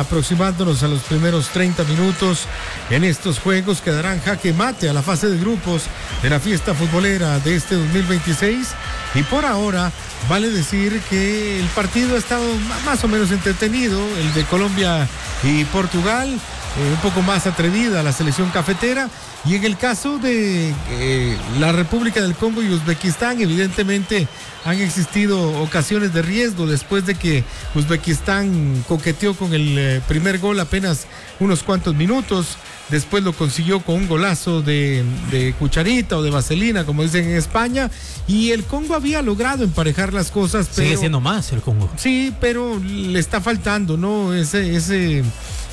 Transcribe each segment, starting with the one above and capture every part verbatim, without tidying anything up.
aproximándonos a los primeros treinta minutos en estos juegos que darán jaque mate a la fase de grupos de la fiesta futbolera de este dos mil veintiséis. Y por ahora vale decir que el partido ha estado más o menos entretenido, el de Colombia y Portugal, eh, un poco más atrevida la selección cafetera. Y en el caso de eh, la República del Congo y Uzbekistán, evidentemente han existido ocasiones de riesgo después de que Uzbekistán coqueteó con el eh, primer gol apenas unos cuantos minutos. Después lo consiguió con un golazo de, de cucharita o de vaselina, como dicen en España. Y el Congo había logrado emparejar las cosas. Pero, sigue siendo más el Congo. Sí, pero le está faltando, ¿no? Ese, ese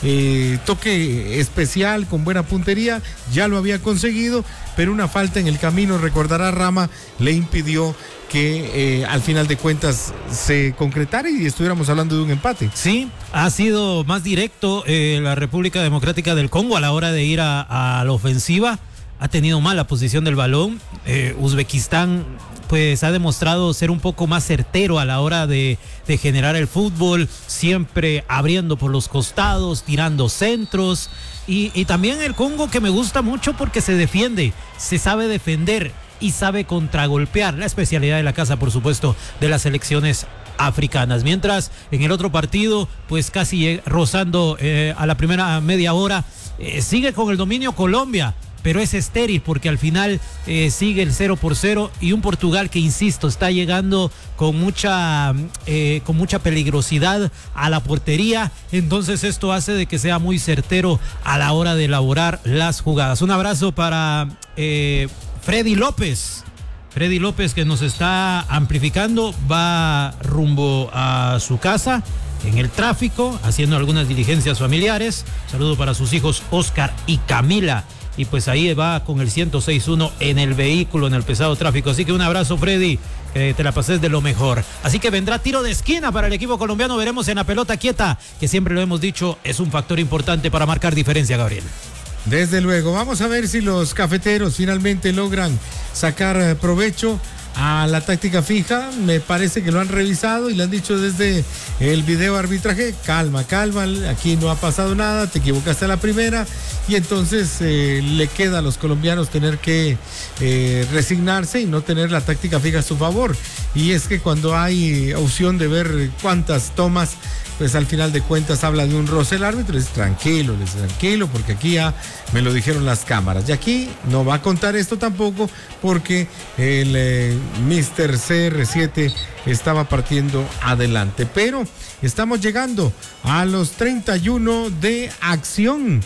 eh, toque especial con buena puntería. Ya lo había conseguido, pero una falta en el camino, recordará Rama, le impidió que eh, al final de cuentas se concretara y estuviéramos hablando de un empate. Sí, ha sido más directo eh, la República Democrática del Congo a la hora de ir a, a la ofensiva. Ha tenido mala posición del balón. eh, Uzbekistán pues ha demostrado ser un poco más certero a la hora de, de generar el fútbol, siempre abriendo por los costados, tirando centros. Y, y también el Congo, que me gusta mucho porque se defiende, se sabe defender y sabe contragolpear, la especialidad de la casa, por supuesto, de las selecciones africanas. Mientras en el otro partido, pues casi rozando eh, a la primera media hora, eh, sigue con el dominio Colombia, pero es estéril porque al final eh, sigue el cero por cero y un Portugal que, insisto, está llegando con mucha eh, con mucha peligrosidad a la portería. Entonces esto hace de que sea muy certero a la hora de elaborar las jugadas. Un abrazo para eh, Freddy López. Freddy López, que nos está amplificando, va rumbo a su casa en el tráfico, haciendo algunas diligencias familiares. Saludo para sus hijos Oscar y Camila. Y pues ahí va con el ciento seis punto uno en el vehículo, en el pesado tráfico. Así que un abrazo, Freddy, que te la pases de lo mejor. Así que vendrá tiro de esquina para el equipo colombiano. Veremos en la pelota quieta, que siempre lo hemos dicho, es un factor importante para marcar diferencia, Gabriel. Desde luego, vamos a ver si los cafeteros finalmente logran sacar provecho a la táctica fija. Me parece que lo han revisado y le han dicho desde el video arbitraje: calma, calma, aquí no ha pasado nada, te equivocaste a la primera. Y entonces eh, le queda a los colombianos tener que eh, resignarse y no tener la táctica fija a su favor. Y es que cuando hay opción de ver cuántas tomas, pues al final de cuentas habla de un roce. El árbitro les tranquilo, les tranquilo, porque aquí ya me lo dijeron las cámaras. Y aquí no va a contar esto tampoco, porque el eh, mister C R siete estaba partiendo adelante. Pero estamos llegando a los treinta y uno de acción.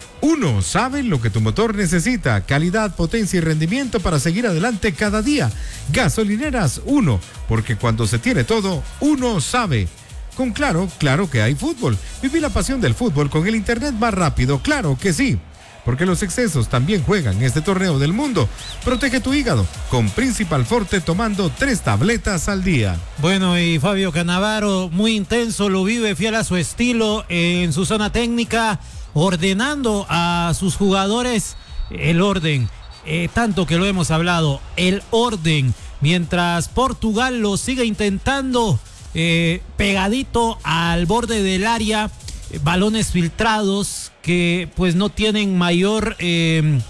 Uno sabe lo que tu motor necesita: calidad, potencia y rendimiento para seguir adelante cada día. Gasolineras Uno, porque cuando se tiene todo, uno sabe. Con Claro, claro que hay fútbol. Viví la pasión del fútbol con el internet más rápido, claro que sí. Porque los excesos también juegan en este torneo del mundo. Protege tu hígado con Principal Forte tomando tres tabletas al día. Bueno, y Fabio Cannavaro, muy intenso, lo vive fiel a su estilo en su zona técnica, ordenando a sus jugadores el orden. Eh, tanto que lo hemos hablado, el orden. Mientras Portugal lo sigue intentando, eh, pegadito al borde del área, eh, balones filtrados que pues no tienen mayor eh,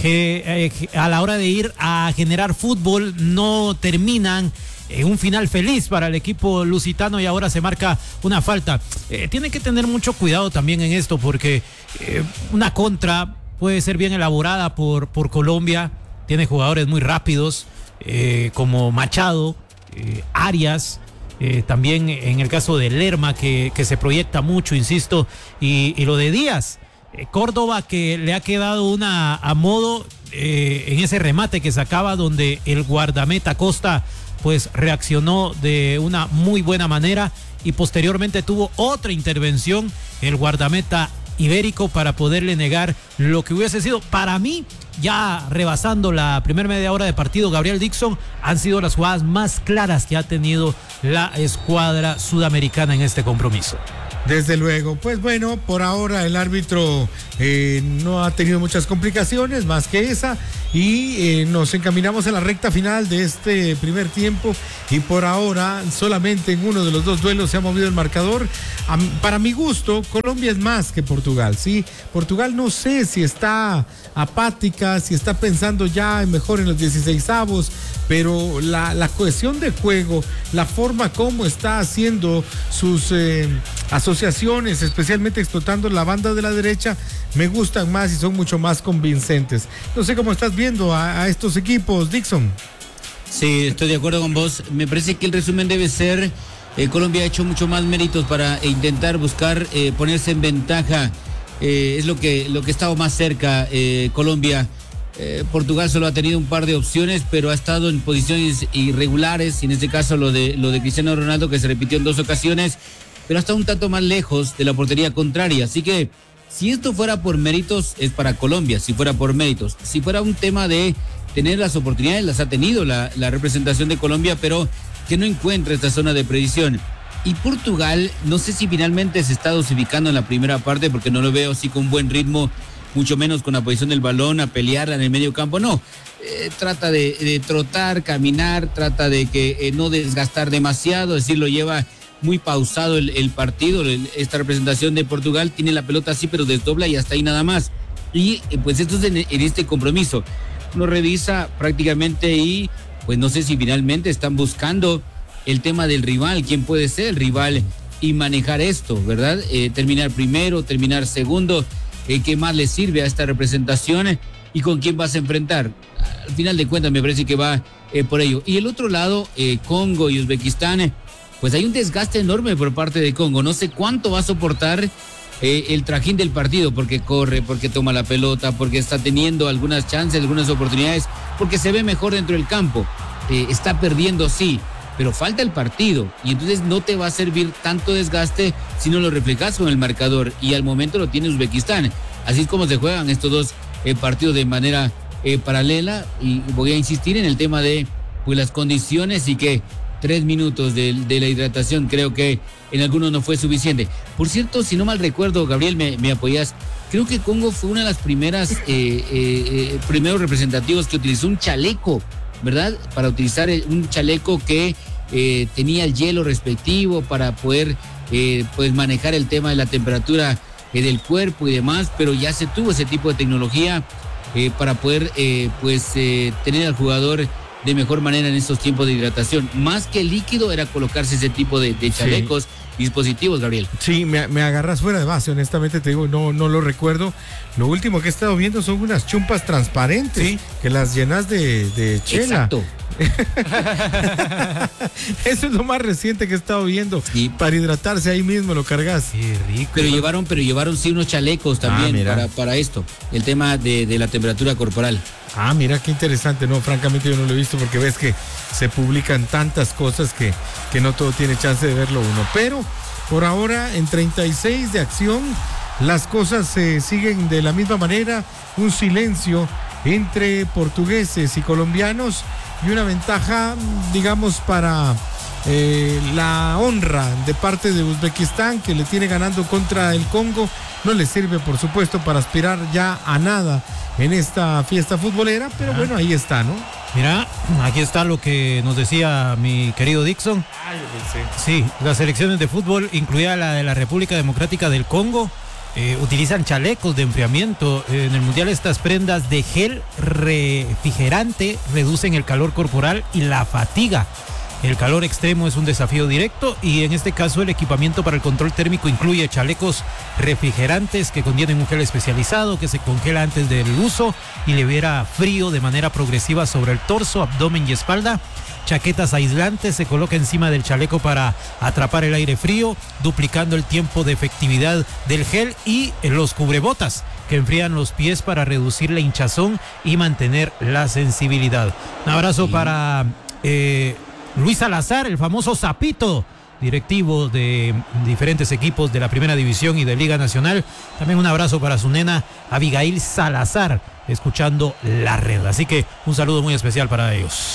ge, eh, a la hora de ir a generar fútbol, no terminan en un final feliz para el equipo lusitano. Y ahora se marca una falta. Eh, tiene que tener mucho cuidado también en esto, porque eh, una contra puede ser bien elaborada por, por Colombia. Tiene jugadores muy rápidos, eh, como Machado, eh, Arias, eh, también en el caso de Lerma, que, que se proyecta mucho, insisto, y, y lo de Díaz, eh, Córdoba, que le ha quedado una a modo eh, en ese remate que sacaba, donde el guardameta Costa pues reaccionó de una muy buena manera, y posteriormente tuvo otra intervención el guardameta ibérico para poderle negar lo que hubiese sido, para mí, ya rebasando la primera media hora de partido, Gabriel Dixon, han sido las jugadas más claras que ha tenido la escuadra sudamericana en este compromiso. Desde luego, pues bueno, por ahora el árbitro eh, no ha tenido muchas complicaciones más que esa y eh, nos encaminamos a la recta final de este primer tiempo y por ahora solamente en uno de los dos duelos se ha movido el marcador. A, para mi gusto, Colombia es más que Portugal, ¿sí? Portugal no sé si está apática, si está pensando ya mejor en los dieciseisavos, pero la, la cohesión de juego, la forma como está haciendo sus eh, asociaciones, especialmente explotando la banda de la derecha, me gustan más y son mucho más convincentes. No sé cómo estás viendo a, a estos equipos, Dixon. Sí, estoy de acuerdo con vos. Me parece que el resumen debe ser, eh, Colombia ha hecho mucho más méritos para intentar buscar eh, ponerse en ventaja. Eh, es lo que, lo que ha estado más cerca eh, Colombia. Eh, Portugal solo ha tenido un par de opciones, pero ha estado en posiciones irregulares, y en este caso lo de, lo de Cristiano Ronaldo, que se repitió en dos ocasiones, pero ha estado un tanto más lejos de la portería contraria. Así que si esto fuera por méritos, es para Colombia, si fuera por méritos. Si fuera un tema de tener las oportunidades, las ha tenido la, la representación de Colombia, pero que no encuentra esta zona de predicción. Y Portugal, no sé si finalmente se está dosificando en la primera parte, porque no lo veo así con buen ritmo, mucho menos con la posición del balón, a pelearla en el medio campo, no. Eh, trata de, de trotar, caminar, trata de que eh, no desgastar demasiado, es decir, lo lleva muy pausado el, el partido. El, esta representación de Portugal tiene la pelota así, pero desdobla y hasta ahí nada más. Y eh, pues esto es en, en este compromiso. Uno revisa prácticamente y pues no sé si finalmente están buscando el tema del rival, quién puede ser el rival y manejar esto, ¿verdad? Eh, terminar primero, terminar segundo. Eh, ¿Qué más le sirve a esta representación y con quién vas a enfrentar? Al final de cuentas me parece que va eh, por ello. Y el otro lado, eh, Congo y Uzbekistán, eh, pues hay un desgaste enorme por parte de Congo. No sé cuánto va a soportar eh, el trajín del partido, porque corre, porque toma la pelota, porque está teniendo algunas chances, algunas oportunidades, porque se ve mejor dentro del campo. Eh, está perdiendo, sí, pero falta el partido y entonces no te va a servir tanto desgaste si no lo reflejas con el marcador, y al momento lo tiene Uzbekistán. Así es como se juegan estos dos eh, partidos de manera eh, paralela, y voy a insistir en el tema de pues las condiciones, y que tres minutos de, de la hidratación creo que en algunos no fue suficiente. Por cierto, si no mal recuerdo, Gabriel, me, me apoyas, creo que Congo fue una de las primeras eh, eh, eh, primeros representativos que utilizó un chaleco, ¿verdad? Para utilizar un chaleco que eh, tenía el hielo respectivo para poder eh, pues manejar el tema de la temperatura eh, del cuerpo y demás, pero ya se tuvo ese tipo de tecnología eh, para poder eh, pues eh, tener al jugador de mejor manera en estos tiempos de hidratación. Más que líquido era colocarse ese tipo de, de chalecos, sí. Dispositivos, Gabriel. Sí, me, me agarras fuera de base, honestamente te digo, no, no lo recuerdo. Lo último que he estado viendo son unas chumpas transparentes, ¿sí? Que las llenas de, de chela. Exacto. Eso es lo más reciente que he estado viendo. Sí. Para hidratarse ahí mismo lo cargas. Qué rico. Pero llevaron, pero llevaron sí unos chalecos también ah, para, para esto, el tema de, de la temperatura corporal. Ah, mira qué interesante. No, francamente yo no lo he visto, porque ves que se publican tantas cosas que, que no todo tiene chance de verlo uno. Pero por ahora en treinta y seis de acción las cosas se eh, siguen de la misma manera. Un silencio entre portugueses y colombianos, y una ventaja, digamos, para eh, la honra de parte de Uzbekistán, que le tiene ganando contra el Congo. No le sirve, por supuesto, para aspirar ya a nada en esta fiesta futbolera, pero ah. bueno, ahí está, ¿no? Mira, aquí está lo que nos decía mi querido Dixon. Ah, yo pensé. Sí, las selecciones de fútbol, incluida la de la República Democrática del Congo, eh, utilizan chalecos de enfriamiento. En el Mundial estas prendas de gel refrigerante reducen el calor corporal y la fatiga. El calor extremo es un desafío directo, y en este caso el equipamiento para el control térmico incluye chalecos refrigerantes que contienen un gel especializado que se congela antes del uso y libera frío de manera progresiva sobre el torso, abdomen y espalda. Chaquetas aislantes se coloca encima del chaleco para atrapar el aire frío, duplicando el tiempo de efectividad del gel, y los cubrebotas que enfrían los pies para reducir la hinchazón y mantener la sensibilidad. Un abrazo sí. para... Eh, Luis Salazar, el famoso Zapito, directivo de diferentes equipos de la Primera División y de Liga Nacional. También un abrazo para su nena Abigail Salazar, escuchando la red. Así que un saludo muy especial para ellos.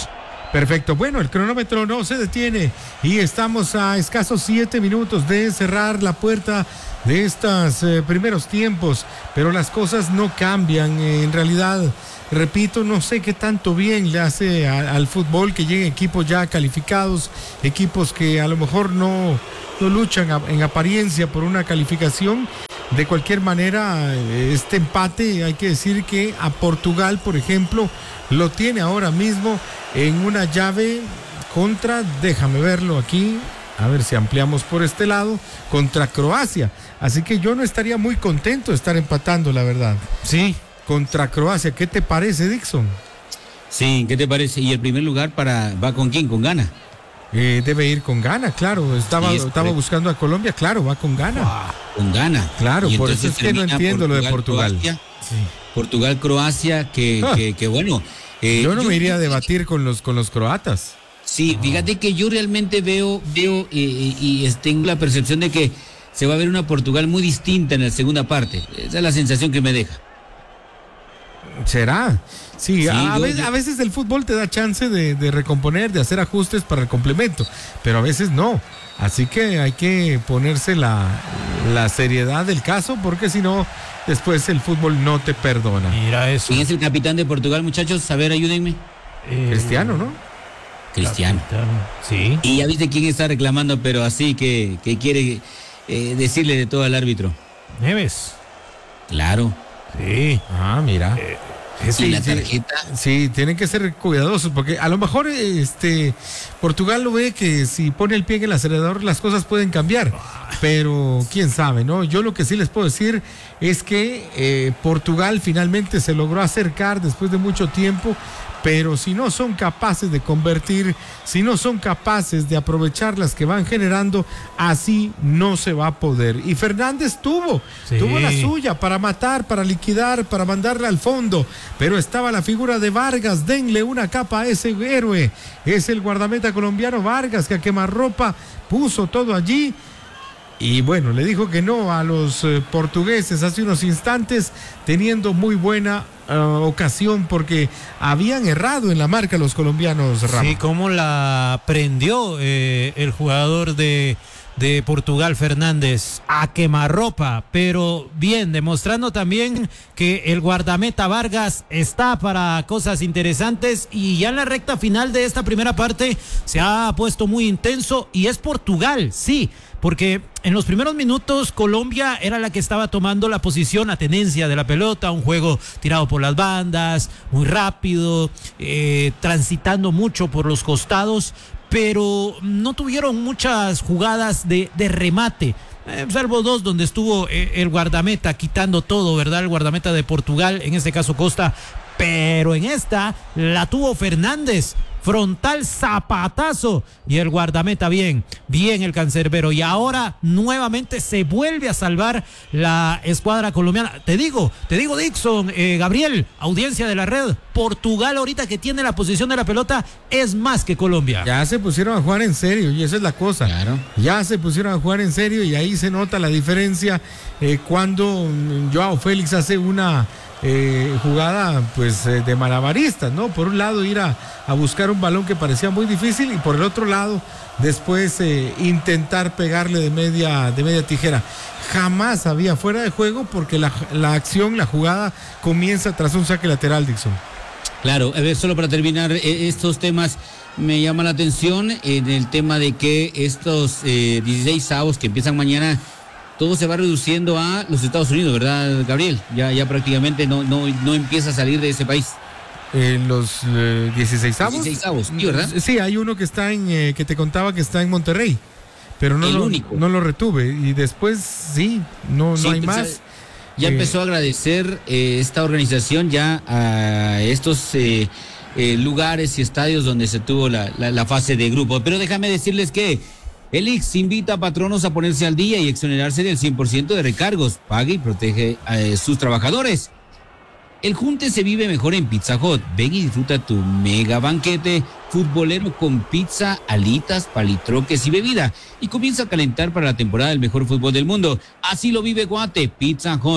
Perfecto, bueno, el cronómetro no se detiene y estamos a escasos siete minutos de cerrar la puerta de estos eh, primeros tiempos, pero las cosas no cambian. Eh, en realidad, repito, no sé qué tanto bien le hace a, al fútbol que lleguen equipos ya calificados, equipos que a lo mejor no, no luchan a, en apariencia por una calificación. De cualquier manera, este empate hay que decir que a Portugal, por ejemplo, lo tiene ahora mismo en una llave contra, déjame verlo aquí, a ver si ampliamos por este lado, contra Croacia. Así que yo no estaría muy contento de estar empatando, la verdad. Sí. Contra Croacia, ¿qué te parece, Dixon? Sí, ¿qué te parece? ¿Y el primer lugar para va con quién? ¿Con Ghana? Eh, debe ir con Ghana, claro. Estaba, Sí, estaba buscando a Colombia, claro, va con Ghana. Wow, con Ghana. Claro, Y por eso entonces es que no termina entiendo lo de Portugal. Croacia, Portugal, Croacia, que, Ah. que, que bueno. eh, Yo no me iría a fíjate- debatir con los, con los croatas. Sí, fíjate que yo realmente veo, veo eh, y es- tengo la percepción de que se va a ver una Portugal muy distinta en la segunda parte. Esa es la sensación que me deja. ¿Será? Sí, Sí, a, yo- veces, a veces el fútbol te da chance de, de recomponer, de hacer ajustes para el complemento, pero a veces no. Así que hay que ponerse la, la seriedad del caso, porque si no, después el fútbol no te perdona. Mira eso. ¿Quién es el capitán de Portugal, muchachos? A ver, ayúdenme. Eh, Cristiano, ¿no? Cristiano. Sí. Y ya viste quién está reclamando, pero así que, que quiere eh, decirle de todo al árbitro. Neves. Claro. Sí. Ah, mira. Y Sí, la sí. tarjeta. Sí, tienen que ser cuidadosos porque a lo mejor este Portugal lo ve que si pone el pie en el acelerador las cosas pueden cambiar, pero quién sabe, ¿no? Yo lo que sí les puedo decir es que eh, Portugal finalmente se logró acercar después de mucho tiempo, pero si no son capaces de convertir, si no son capaces de aprovechar las que van generando, así no se va a poder. Y Fernández tuvo, Sí. tuvo la suya para matar, para liquidar, para mandarla al fondo, pero estaba la figura de Vargas. Denle una capa a ese héroe, es el guardameta colombiano Vargas, que a quemarropa puso todo allí. Y bueno, le dijo que no a los eh, portugueses hace unos instantes, teniendo muy buena uh, ocasión porque habían errado en la marca los colombianos, Rafa. Sí, cómo la prendió eh, el jugador de, de Portugal, Fernández, a quemarropa, pero bien, demostrando también que el guardameta Vargas está para cosas interesantes y ya en la recta final de esta primera parte se ha puesto muy intenso y es Portugal, sí. Porque en los primeros minutos Colombia era la que estaba tomando la posición, la tenencia de la pelota, un juego tirado por las bandas, muy rápido, eh, transitando mucho por los costados, pero no tuvieron muchas jugadas de, de remate. Eh, salvo dos donde estuvo eh, el guardameta quitando todo, ¿verdad? El guardameta de Portugal, en este caso Costa, pero en esta la tuvo Fernández. Frontal zapatazo y el guardameta bien, bien el cancerbero y ahora nuevamente se vuelve a salvar la escuadra colombiana. Te digo, te digo Dixon, eh, Gabriel, audiencia de la red, Portugal ahorita que tiene la posición de la pelota es más que Colombia. Ya se pusieron a jugar en serio y esa es la cosa. Claro. Ya se pusieron a jugar en serio y ahí se nota la diferencia eh, cuando mm, Joao Félix hace una eh, jugada pues eh, de malabaristas, ¿no? Por un lado ir a, a buscar un balón que parecía muy difícil y por el otro lado después eh, intentar pegarle de media, de media tijera. Jamás había fuera de juego porque la, la acción, la jugada comienza tras un saque lateral, Dixon. Claro, a ver, solo para terminar eh, estos temas, me llama la atención en el tema de que estos eh, dieciséis avos que empiezan mañana, todo se va reduciendo a los Estados Unidos, ¿verdad, Gabriel? Ya, ya prácticamente no, no, no empieza a salir de ese país. Eh, los eh, dieciseisavos. dieciseisavos, sí, ¿verdad? Sí, hay uno que está en, eh, que te contaba que está en Monterrey, pero no, El lo, único. no lo retuve y después sí, no, Sí, no hay pues, más. Ya Eh, empezó a agradecer eh, esta organización ya a estos eh, eh, lugares y estadios donde se tuvo la, la, la fase de grupo. Pero déjame decirles que el I X invita a patronos a ponerse al día y exonerarse del cien por ciento de recargos. Pague y protege a eh, sus trabajadores. El junte se vive mejor en Pizza Hut. Ven y disfruta tu mega banquete futbolero con pizza, alitas, palitroques y bebida. Y comienza a calentar para la temporada del mejor fútbol del mundo. Así lo vive Guate. Pizza Hut.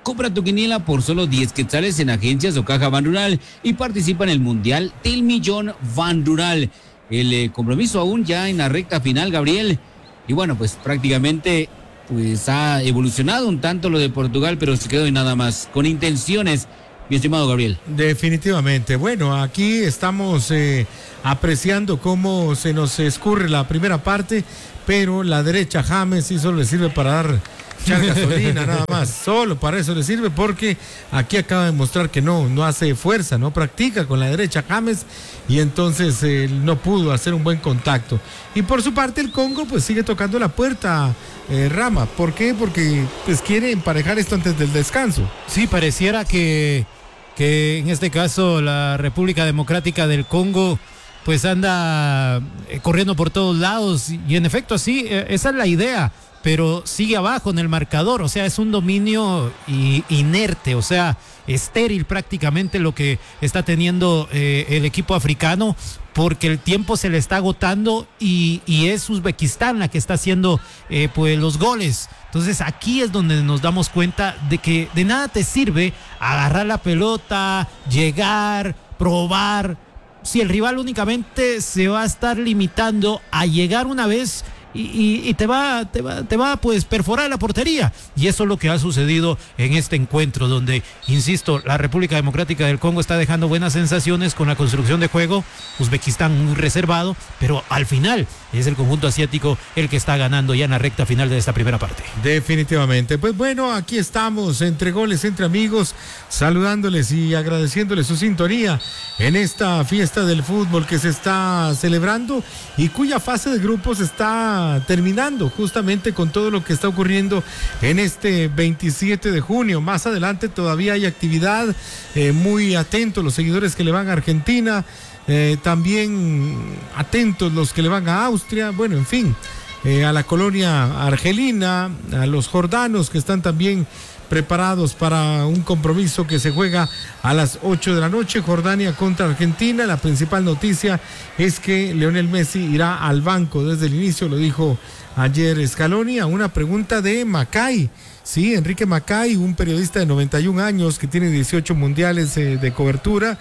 Compra tu quiniela por solo diez quetzales en agencias o caja Ban Rural y participa en el Mundial del Millón Ban Rural. El eh, compromiso aún ya en la recta final, Gabriel. Y bueno, pues prácticamente pues ha evolucionado un tanto lo de Portugal, pero se quedó en nada más, con intenciones, mi estimado Gabriel. Definitivamente. Bueno, aquí estamos eh, apreciando cómo se nos escurre la primera parte, pero la derecha James sí solo le sirve para dar echar gasolina, nada más. Solo para eso le sirve, porque aquí acaba de mostrar que no, no hace fuerza, no practica con la derecha James, y entonces eh, no pudo hacer un buen contacto. Y por su parte el Congo pues sigue tocando la puerta, eh, Rama. ¿Por qué? Porque pues quiere emparejar esto antes del descanso. Sí, pareciera que, que en este caso la República Democrática del Congo pues anda eh, corriendo por todos lados, y en efecto así, eh, esa es la idea, pero sigue abajo en el marcador, o sea, es un dominio i- inerte, o sea, estéril prácticamente lo que está teniendo eh, el equipo africano, porque el tiempo se le está agotando, y, y es Uzbekistán la que está haciendo eh, pues los goles. Entonces aquí es donde nos damos cuenta de que de nada te sirve agarrar la pelota, llegar, probar, si el rival únicamente se va a estar limitando a llegar una vez y, y, y te va, te va, te va pues perforar la portería. Y eso es lo que ha sucedido en este encuentro, donde, insisto, la República Democrática del Congo está dejando buenas sensaciones con la construcción de juego, Uzbekistán muy reservado, pero al final es el conjunto asiático el que está ganando ya en la recta final de esta primera parte. Definitivamente. Pues bueno, aquí estamos entre goles, entre amigos, saludándoles y agradeciéndoles su sintonía en esta fiesta del fútbol que se está celebrando y cuya fase de grupos está terminando justamente con todo lo que está ocurriendo en este veintisiete de junio. Más adelante todavía hay actividad, eh, muy atentos los seguidores que le van a Argentina, eh, también atentos los que le van a Austria, bueno, en fin, eh, a la colonia argelina, a los jordanos que están también preparados para un compromiso que se juega a las ocho de la noche, Jordania contra Argentina. La principal noticia es que Lionel Messi irá al banco desde el inicio, lo dijo ayer Scaloni a una pregunta de Macay. Sí, Enrique Macay, un periodista de noventa y un años que tiene dieciocho mundiales eh, de cobertura.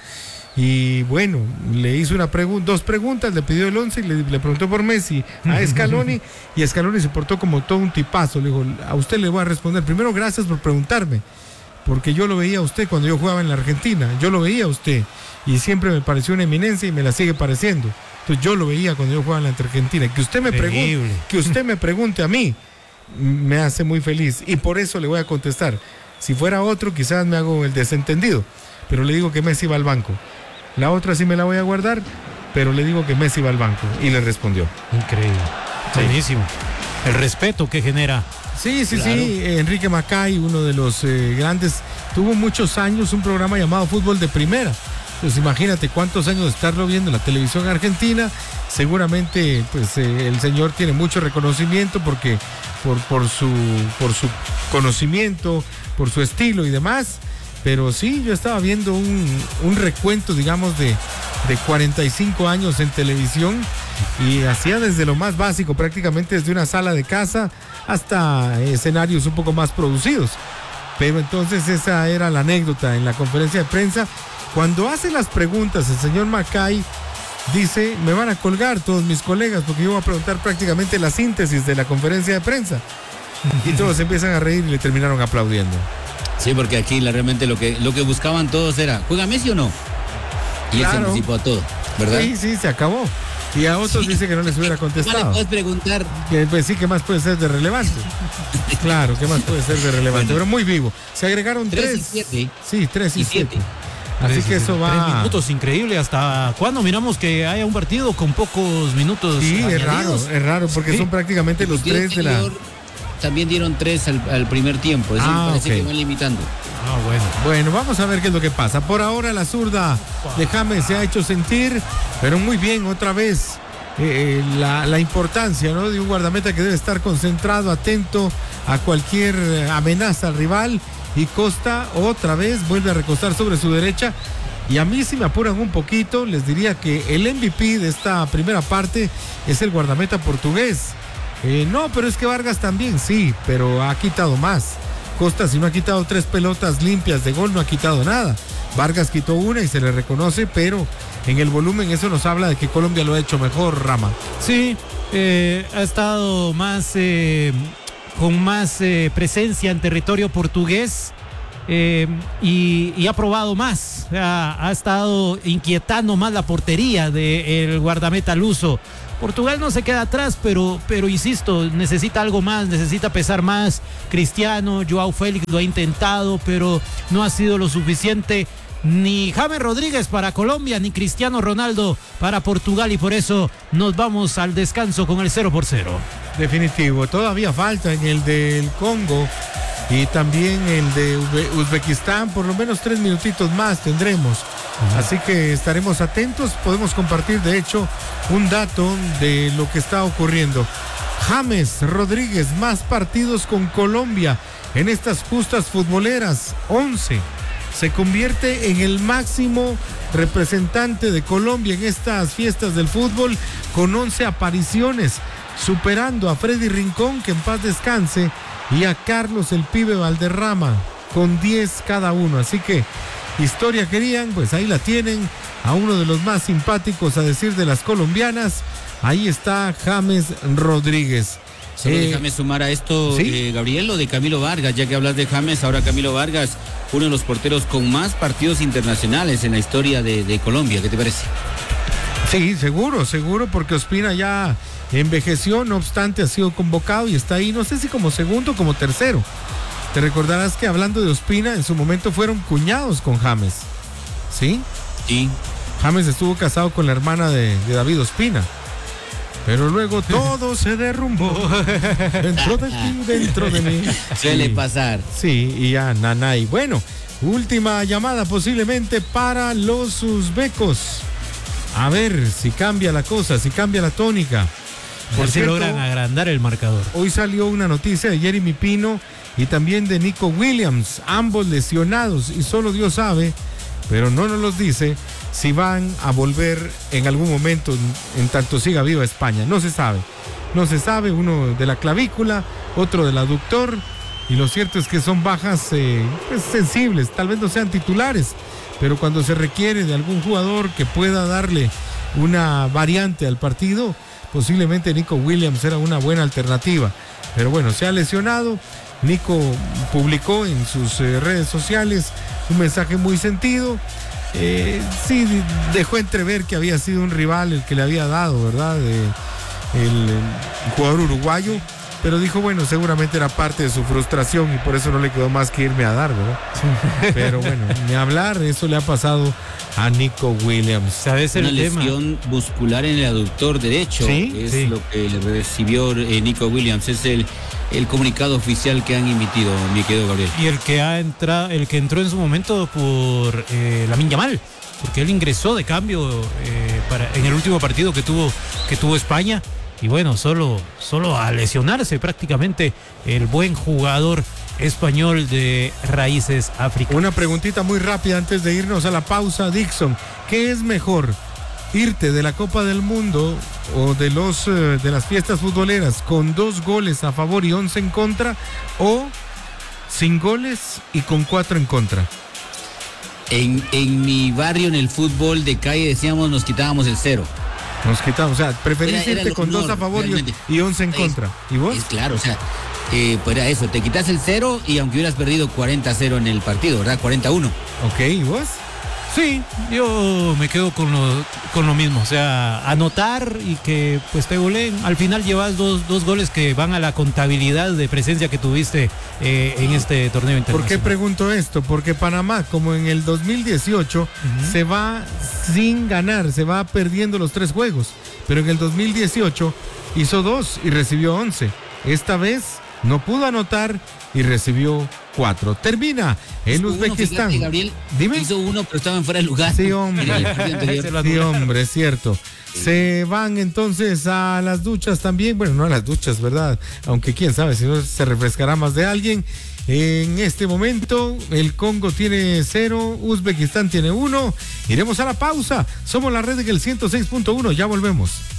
Y bueno, le hizo una pregunta, dos preguntas, le pidió el once y le, le preguntó por Messi a Scaloni, y Scaloni se portó como todo un tipazo. Le dijo, a usted le voy a responder. Primero, gracias por preguntarme, porque yo lo veía a usted cuando yo jugaba en la Argentina, yo lo veía a usted, y siempre me pareció una eminencia y me la sigue pareciendo. Entonces yo lo veía cuando yo jugaba en la Argentina. Que usted me pregunte, que usted me pregunte a mí, me hace muy feliz, y por eso le voy a contestar. Si fuera otro, quizás me hago el desentendido, pero le digo que Messi va al banco. La otra sí me la voy a guardar, pero le digo que Messi va al banco. Y le respondió. Increíble. Sí. Buenísimo. El respeto que genera. Sí, sí, claro. Sí. Enrique Macay, uno de los eh, grandes, tuvo muchos años un programa llamado Fútbol de Primera. Entonces imagínate cuántos años de estarlo viendo en la televisión argentina. Seguramente pues eh, el señor tiene mucho reconocimiento porque por, por, su, por su conocimiento, por su estilo y demás. Pero sí, yo estaba viendo un, un recuento, digamos, de, de cuarenta y cinco años en televisión, y hacía desde lo más básico, prácticamente desde una sala de casa hasta escenarios un poco más producidos. Pero entonces esa era la anécdota en la conferencia de prensa. Cuando hace las preguntas, el señor Macay dice, me van a colgar todos mis colegas porque yo voy a preguntar prácticamente la síntesis de la conferencia de prensa. Y todos empiezan a reír y le terminaron aplaudiendo. Sí, porque aquí la, realmente lo que, lo que buscaban todos era, ¿juega Messi o no? Y claro. Él se anticipó a todo, ¿verdad? Sí, sí, se acabó. Y a otros sí. Dice que no les hubiera contestado. ¿Qué le puedes preguntar? Que, pues sí, ¿qué más puede ser de relevante? Claro, ¿qué más puede ser de relevante? Bueno, pero muy vivo. Se agregaron tres. Tres y siete. Sí, tres y, y siete. siete. Así tres, que eso va... Tres minutos, increíble. ¿Hasta cuándo miramos que haya un partido con pocos minutos? Sí, añadidos? es raro, es raro, porque sí. son prácticamente los tres de la... También dieron tres al, al primer tiempo, es decir, ah, parece okay. que van limitando. Ah, bueno. Bueno, vamos a ver qué es lo que pasa. Por ahora la zurda de James se ha hecho sentir, pero muy bien, otra vez eh, la, la importancia, ¿no?, de un guardameta que debe estar concentrado, atento a cualquier amenaza al rival, y Costa otra vez vuelve a recostar sobre su derecha. Y a mí, si me apuran un poquito, les diría que el M V P de esta primera parte es el guardameta portugués. Eh, no, pero es que Vargas también, sí, pero ha quitado más. Costa, si no ha quitado tres pelotas limpias de gol, no ha quitado nada. Vargas quitó una y se le reconoce, pero en el volumen eso nos habla de que Colombia lo ha hecho mejor, Rama. Sí, eh, ha estado más eh, con más eh, presencia en territorio portugués. Eh, y, y ha probado más, ha, ha estado inquietando más la portería del guardameta luso. Portugal no se queda atrás, pero, pero insisto, necesita algo más, necesita pesar más. Cristiano, Joao Félix lo ha intentado, pero no ha sido lo suficiente. Ni James Rodríguez para Colombia, ni Cristiano Ronaldo para Portugal, y por eso nos vamos al descanso con el cero por cero. Definitivo, todavía falta en el del Congo y también el de Uzbekistán, por lo menos tres minutitos más tendremos. Uh-huh. Así que estaremos atentos, podemos compartir de hecho un dato de lo que está ocurriendo. James Rodríguez, más partidos con Colombia en estas justas futboleras, once. Se convierte en el máximo representante de Colombia en estas fiestas del fútbol con once apariciones, superando a Freddy Rincón, que en paz descanse, y a Carlos el Pibe Valderrama con diez cada uno. Así que historia querían, pues ahí la tienen, a uno de los más simpáticos a decir de las colombianas. Ahí está James Rodríguez. Solo eh, déjame sumar a esto, ¿sí? eh, Gabriel, lo de Camilo Vargas, ya que hablas de James, ahora Camilo Vargas, uno de los porteros con más partidos internacionales en la historia de, de Colombia. ¿Qué te parece? Sí, seguro, seguro, porque Ospina ya envejeció, no obstante ha sido convocado y está ahí, no sé si como segundo o como tercero. Te recordarás que hablando de Ospina, en su momento fueron cuñados con James, ¿sí? Sí. James estuvo casado con la hermana de, de David Ospina. Pero luego todo se derrumbó dentro de ti, dentro de mí. Suele pasar. Sí, y ya, nanay. Bueno, última llamada posiblemente para los uzbecos. A ver si cambia la cosa, si cambia la tónica. Por si logran agrandar el marcador. Hoy salió una noticia de Jeremy Pino y también de Nico Williams, ambos lesionados, y solo Dios sabe, pero no nos los dice, si van a volver en algún momento en, en tanto siga viva España. No se sabe, no se sabe, uno de la clavícula, otro del aductor, y lo cierto es que son bajas eh, pues, sensibles, tal vez no sean titulares, pero cuando se requiere de algún jugador que pueda darle una variante al partido, posiblemente Nico Williams era una buena alternativa. Pero bueno, se ha lesionado. Nico publicó en sus eh, redes sociales un mensaje muy sentido. Eh, sí, dejó entrever que había sido un rival el que le había dado, ¿verdad? Eh, el, el jugador uruguayo, pero dijo, bueno, seguramente era parte de su frustración y por eso no le quedó más que irme a dar, ¿verdad? Pero bueno, ni hablar, eso le ha pasado a Nico Williams. ¿Sabes el Una tema? Lesión muscular en el aductor derecho, ¿sí? Es sí. Lo que recibió eh, Nico Williams, es el el comunicado oficial que han emitido, mi querido Gabriel. Y el que ha entrado, el que entró en su momento por eh, Lamine Yamal, porque él ingresó de cambio eh, para, en el último partido que tuvo, que tuvo España, y bueno, solo, solo a lesionarse prácticamente el buen jugador español de raíces africanas. Una preguntita muy rápida antes de irnos a la pausa, Dixon, ¿qué es mejor? ¿Irte de la Copa del Mundo o de los uh, de las fiestas futboleras con dos goles a favor y once en contra, o sin goles y con cuatro en contra? En, en mi barrio, en el fútbol de calle, decíamos, nos quitábamos el cero. Nos quitamos, o sea, preferís irte con honor, dos a favor realmente. y once en es, contra. ¿Y vos? Es claro, o sea, eh, pues era eso, te quitas el cero y aunque hubieras perdido cuarenta a cero en el partido, ¿verdad? cuarenta a uno. Ok, ¿y vos? Sí, yo me quedo con lo, con lo mismo, o sea, anotar y que pues te goleen. Al final llevas dos, dos goles que van a la contabilidad de presencia que tuviste eh, en este torneo internacional. ¿Por qué pregunto esto? Porque Panamá, como en el dos mil dieciocho, uh-huh. se va sin ganar, se va perdiendo los tres juegos, pero en el dos mil dieciocho hizo dos y recibió once. Esta vez no pudo anotar y recibió cuatro. Termina el Uzbekistán. Uno, Gabriel, dime. Hizo uno, pero estaba en fuera de lugar. Sí, hombre. Sí, hombre, es cierto. Se van entonces a las duchas también. Bueno, no a las duchas, ¿verdad? Aunque quién sabe si no se refrescará más de alguien. En este momento, el Congo tiene cero, Uzbekistán tiene uno. Iremos a la pausa. Somos la red del ciento seis punto uno. Ya volvemos.